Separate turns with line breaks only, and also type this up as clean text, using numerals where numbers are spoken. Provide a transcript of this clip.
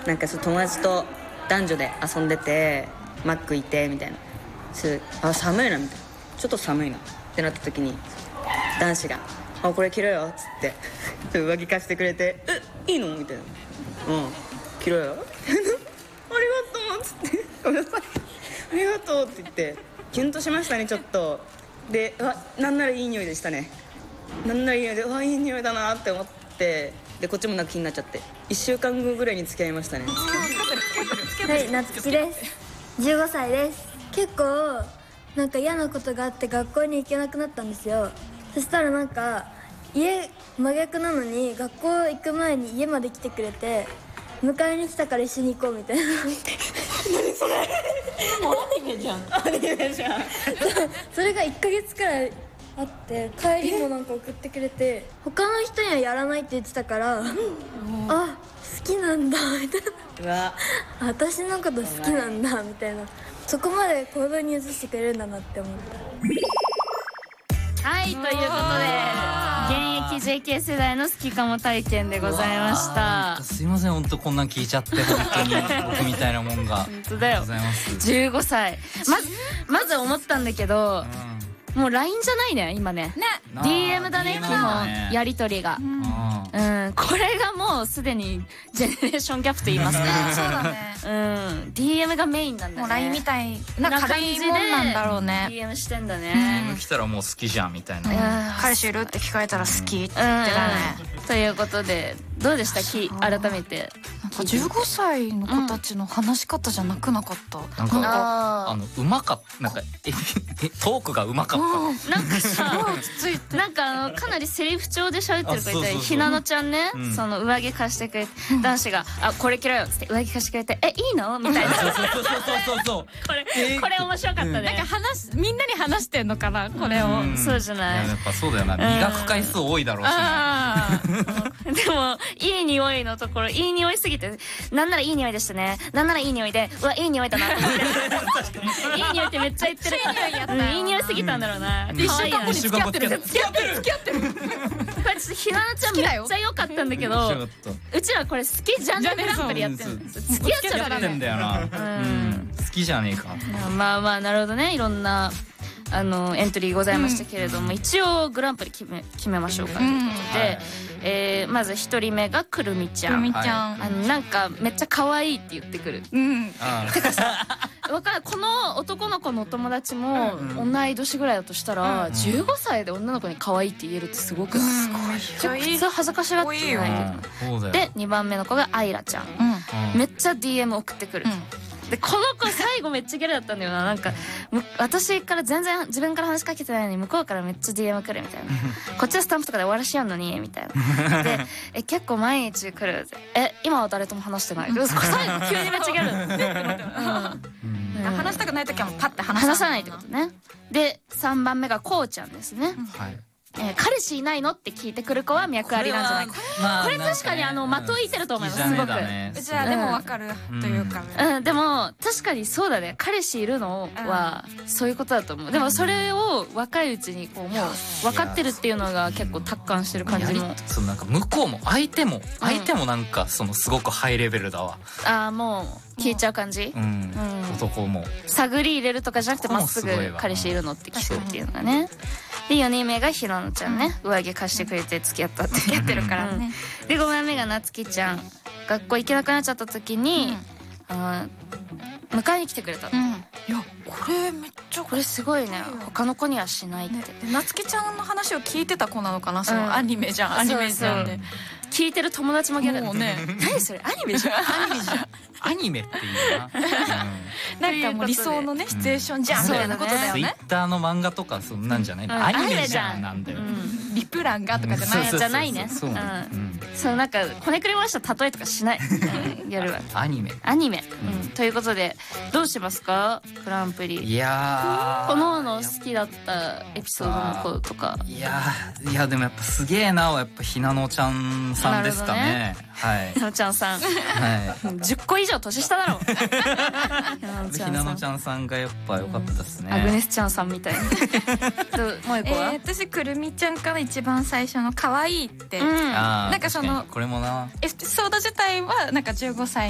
なんか友達と男女で遊んでてマックいてみたいな、あ寒いなみたいな、ちょっと寒いなってなった時に男子が「あこれ着ろよ」っつって上着貸してくれて「いいの?」みたいな「うん着ろよ」ありがとうっつって「ごめんなさいありがとう」って言ってキュンとしましたねちょっと。でなんならいい匂いでしたね。なんならいい匂いでいい匂いだなって思って、でこっちもなんか気になっちゃって1週間後ぐらいに付き合いましたね。
はい、なつきです。15歳です。結構なんか嫌なことがあって学校に行けなくなったんですよ。そしたらなんか家真逆なのに学校行く前に家まで来てくれて、迎えに来たから一緒に行こうみたいな。何
それアニメじゃん。アニメじゃん。
それが1ヶ月くらいあって、帰りもなんか送ってくれて、他の人にはやらないって言ってたから、あ好きなんだみたいな、うわ私のこと好きなんだみたいな、そこまで行動に移してくれるんだなって思った。
はい、ということで現役 JK 世代の好きかも体験でございました。
すいません、本当こんなん聞いちゃって本当に僕みたいなもんが。
本当だよ。
ございます。
15歳。まず思ったんだけど、もう LINE じゃないね今ね。DM だね基本やり取りが。これがもうすでにジェネレーションギャップと言いますか。
そうだね。
DM がメインなんだね。
もう LINE みたいな軽いもんなんだろうね。
DM してんだね。
DM 来たらもう好きじゃんみたいな。
彼氏いるって聞かれたら好きって言ってたね。
ということでどうでした改めて。
なんか15歳の子たちの話し方じゃなくなかった。
なんかうまかった。なんかトークがうまかった。
なんかさ、なんかかなりセリフ調で喋ってる子いて、ひなのちゃんね、その上着貸してくれて、男子が「あこれ着ろよ」っつって上着貸してくれて「いいの?」みたいな。
そう
これ面白かったね。
なんかみんなに話してんのかなこれを。
そうじゃない。
やっぱそうだよな。磨く回数多いだろうし。
でもいい匂いのところ、いい匂いすぎて、なんならいい匂いでしたね。なんならいい匂いで、うわいい匂いだな。いい匂いってめっちゃ言ってる。いい匂いすぎたんだろうな。
1週間後に付き合ってる。
これひなのちゃんめっちゃ良かったんだけど、うちらこれ好きじゃねグランプリやってる。付き合っちゃった
んだよな。好きじゃねえか。
まあなるほどね。いろんなエントリーございましたけれども、一応グランプリ決めましょうかということで、まず1人目がくるみちゃん。なんかめっちゃ可愛いって言ってくる。てかさ、この男の子のお友達も同い年ぐらいだとしたら、15歳で女の子に可愛いって言えるってすごくない？普通恥ずかしがってないけど。で2番目の子があいらちゃん。めっちゃ DM 送ってくる。でこの子最後めっちゃギャルだったんだよな。なんか私から全然自分から話しかけてないのに向こうからめっちゃ DM 来るみたいな。こっちはスタンプとかで終わらしやんのにみたいな。で結構毎日来る。今は誰とも話してない。最後急にめっちゃギャル。
話したくない時はもうパッて
話さないってことね。で3番目がこうちゃんですね。彼氏いないのって聞いてくる子は脈ありなんじゃないか。これ確かに的を射てると思います。すごく。
うちはでも分かるというか。
でも確かにそうだね。彼氏いるのはそういうことだと思う。でもそれを若いうちにこうもう分かってるっていうのが結構達観してる感じも。
そうなんか向こうも相手もなんかすごくハイレベルだわ。
もう聞いちゃう感じ。
男も
探り入れるとかじゃなくてまっすぐ彼氏いるのって聞くっていうのがね。で4人目がひろのちゃんね。上着貸してくれて付き合ったって付き合ってるからね。で5番目がなつきちゃん。学校行けなくなっちゃった時に迎えに来てくれた。い
やこれめっちゃ
これすごいね。他の子にはしないって。
なつきちゃんの話を聞いてた子なのかな。そのアニメじゃん。アニメじゃんで
聞いてる友達もギャル
もうね。
何それアニメじゃん。
アニメっていうな。
なんかもう理想のねシチュエーションじゃんみたいなことだよね。
ツイッターの漫画とかそんなんじゃない。アニメじゃんなんだよ。
リプランがとかじゃない
ね。そうなんかこねくり回した例えとかしない。やるわ。
アニメ。
ということでどうしますかグランプリ。
いや
この好きだったエピソードの子とか。
いやでもやっぱすげえな。やっぱひなのちゃんさんですかね。はい。
ひなのちゃんさん。10個以上年下だろ。
ひなのちゃんさんがやっぱ良かったですね。
アグネスちゃんさんみたいな。もう一個は
私くるみちゃんから一番最初の可愛いって。なんかその
これもな
エピソード自体はなんか15歳